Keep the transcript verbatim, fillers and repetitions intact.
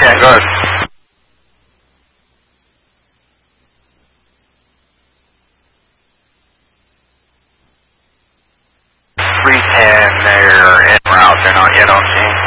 Okay, go ahead. three ten, they're en route, they're not yet on scene.